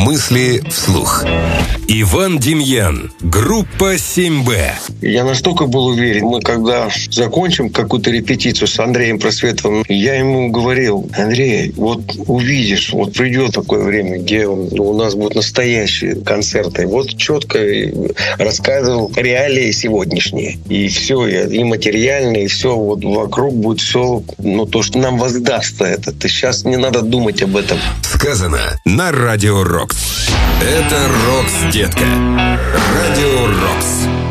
Мысли вслух. Иван Демьян, группа 7Б. Я настолько был уверен, мы когда закончим какую-то репетицию с Андреем Просветовым, я ему говорил: Андрей, вот увидишь, вот придет такое время, где у нас будут настоящие концерты. Вот четко рассказывал реалии сегодняшние. И все, и материальное, и все вот вокруг будет все, то, что нам воздастся это. Сейчас не надо думать об этом. Сказано на Радио Рокс. Это Рокс, детка. Радио Рокс.